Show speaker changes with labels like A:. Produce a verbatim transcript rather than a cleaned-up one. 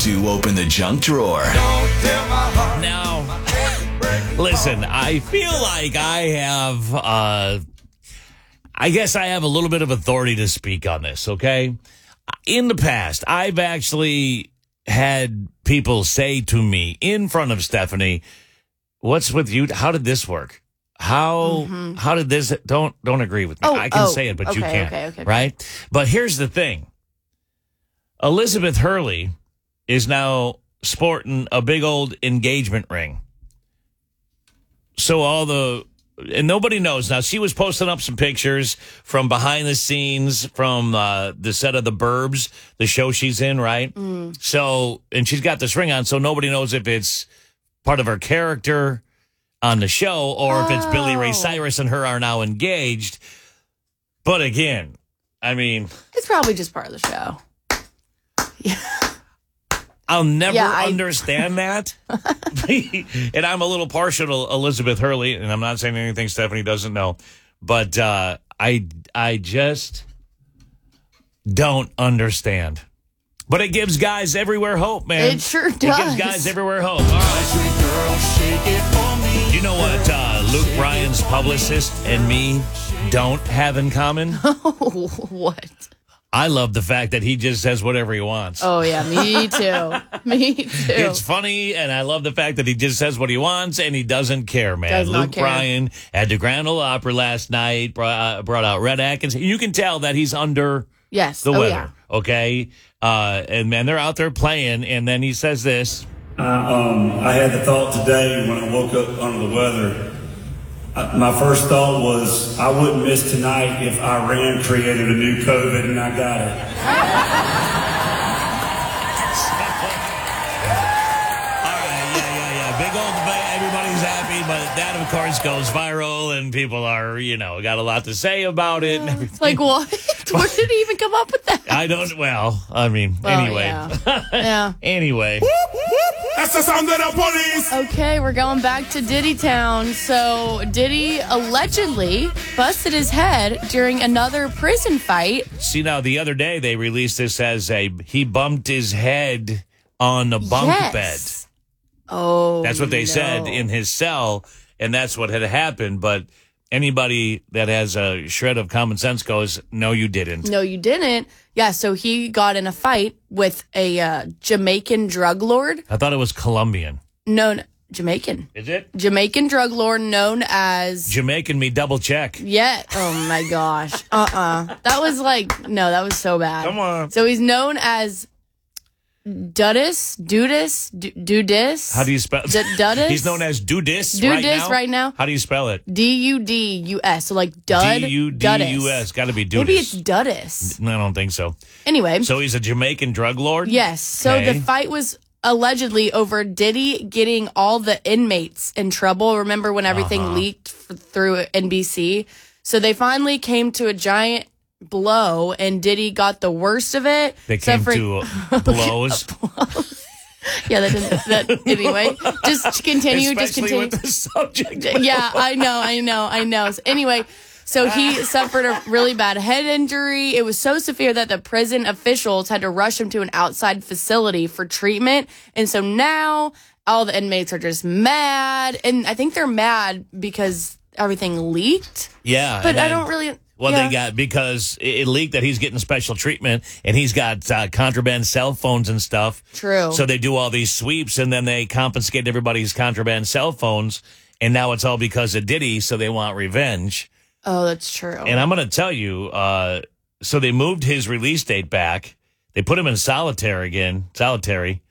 A: to open the junk drawer.
B: Now, listen, I feel like I have, uh, I guess I have a little bit of authority to speak on this, okay? In the past, I've actually had people say to me in front of Stephanie, what's with you? How did this work? How mm-hmm. how did this? Don't don't agree with me.
C: Oh,
B: I can
C: oh,
B: say it, but
C: okay,
B: you can't.
C: okay, okay,
B: right? But here's the thing. Elizabeth Hurley is now sporting a big old engagement ring. So all the, and nobody knows. Now, she was posting up some pictures from behind the scenes from uh, the set of The Burbs, the show she's in, right? Mm. So, and she's got this ring on, so nobody knows if it's part of her character on the show or oh. if it's Billy Ray Cyrus and her are now engaged. But again, I mean,
C: it's probably just part of the show. Yeah.
B: I'll never
C: yeah, I...
B: understand that. And I'm a little partial to Elizabeth Hurley, and I'm not saying anything Stephanie doesn't know. But uh, I, I just don't understand. But it gives guys everywhere hope, man.
C: It sure does.
B: It gives guys everywhere hope. All right. You know what uh, Luke Bryan's publicist and me don't have in common?
C: Oh, what?
B: I love the fact that he just says whatever he wants.
C: Oh, yeah, me too. Me too.
B: It's funny, and I love the fact that he just says what he wants, and he doesn't care, man.
C: Does not
B: Luke
C: care.
B: Bryan at the Grand Ole Opry last night brought, uh, brought out Red Atkins. You can tell that he's under
C: yes.
B: the
C: oh,
B: weather,
C: yeah.
B: okay? Uh, and, man, they're out there playing, and then he says this.
D: I, um, I had the thought today when I woke up under the weather. I, my first thought was I wouldn't miss tonight if Iran created a new COVID and I got it.
B: All right, yeah, yeah, yeah. Big old debate. Everybody's happy, but that, of course, goes viral, and people are, you know, got a lot to say about it and everything.
C: Like what? Where did he even come up with that?
B: I don't, well, I mean,
C: well,
B: anyway.
C: Yeah. yeah.
B: Anyway.
D: That's the sound of the police.
C: Okay, we're going back to Diddy Town. So Diddy allegedly busted his head during another prison fight.
B: See, now, the other day they released this as a, he bumped his head on a bunk
C: yes.
B: bed.
C: Oh,
B: That's what they
C: no.
B: said in his cell, and that's what had happened. But anybody that has a shred of common sense goes, no, you didn't.
C: No, you didn't. Yeah, so he got in a fight with a uh, Jamaican drug lord.
B: I thought it was Colombian.
C: No, no, Jamaican.
B: Is it?
C: Jamaican drug lord known as...
B: Jamaican me double check.
C: Yeah. Oh, my gosh. Uh-uh. That was like... No, that was so bad.
B: Come on.
C: So he's known as... Dudis, Dudis, Dudis.
B: How do you spell it?
C: Dudis?
B: He's known as Dudis,
C: Dudis
B: right now?
C: right now.
B: How do you spell it?
C: D U D U S. So like Dud.
B: D U D U S. Got to be Dudis.
C: Maybe it's Dudis.
B: No, I don't think so.
C: Anyway.
B: So he's a Jamaican drug lord?
C: Yes. So
B: okay.
C: the fight was allegedly over Diddy getting all the inmates in trouble. Remember when everything
B: uh-huh.
C: leaked f- through N B C? So they finally came to a giant blow, and Diddy got the worst of it.
B: They came
C: for-
B: to uh, blows.
C: Yeah, that didn't. That, anyway, just continue.
B: Especially
C: just continue.
B: with the subject.
C: Yeah, I know, I know, I know. So anyway, so he suffered a really bad head injury. It was so severe that the prison officials had to rush him to an outside facility for treatment. And so now all the inmates are just mad, and I think they're mad because everything leaked.
B: Yeah,
C: but I
B: then-
C: don't really.
B: Well,
C: yeah.
B: they got, because it leaked that he's getting special treatment, and he's got uh, contraband cell phones and stuff.
C: True.
B: So they do all these sweeps, and then they confiscate everybody's contraband cell phones, and now it's all because of Diddy, so they want revenge.
C: Oh, that's true.
B: And I'm going to tell you, uh, so they moved his release date back. They put him in solitary again, solitary.